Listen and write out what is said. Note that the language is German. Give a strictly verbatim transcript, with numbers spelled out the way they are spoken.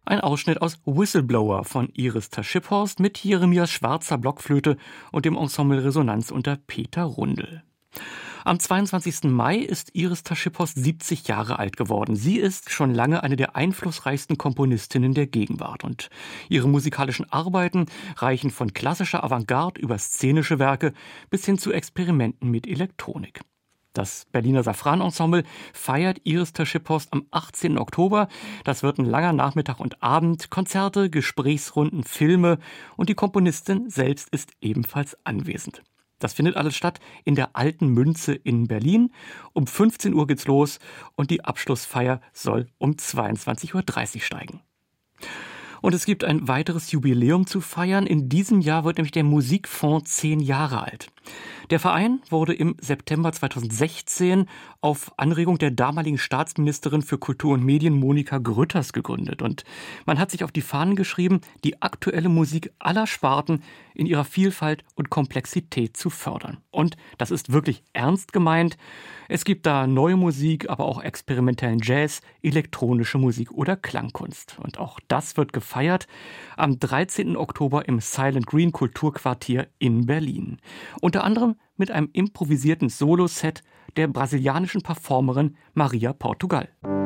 Ein Ausschnitt aus Whistleblower von Iris Taschiphorst mit Jeremias Schwarzer Blockflöte und dem Ensemble Resonanz unter Peter Rundel. Am zweiundzwanzigsten Mai ist Iris Taschiphorst siebzig Jahre alt geworden. Sie ist schon lange eine der einflussreichsten Komponistinnen der Gegenwart. Und ihre musikalischen Arbeiten reichen von klassischer Avantgarde über szenische Werke bis hin zu Experimenten mit Elektronik. Das Berliner Safran-Ensemble feiert Iris Taschiphorst am achtzehnten Oktober. Das wird ein langer Nachmittag und Abend, Konzerte, Gesprächsrunden, Filme und die Komponistin selbst ist ebenfalls anwesend. Das findet alles statt in der Alten Münze in Berlin. Um fünfzehn Uhr geht's los und die Abschlussfeier soll um zweiundzwanzig Uhr dreißig steigen. Und es gibt ein weiteres Jubiläum zu feiern. In diesem Jahr wird nämlich der Musikfonds zehn Jahre alt. Der Verein wurde im September zweitausendsechzehn auf Anregung der damaligen Staatsministerin für Kultur und Medien Monika Grütters gegründet. Und man hat sich auf die Fahnen geschrieben, die aktuelle Musik aller Sparten in ihrer Vielfalt und Komplexität zu fördern. Und das ist wirklich ernst gemeint. Es gibt da neue Musik, aber auch experimentellen Jazz, elektronische Musik oder Klangkunst. Und auch das wird gefeiert am dreizehnten Oktober im Silent Green Kulturquartier in Berlin. Unter anderem mit einem improvisierten Solo-Set der brasilianischen Performerin Maria Portugal.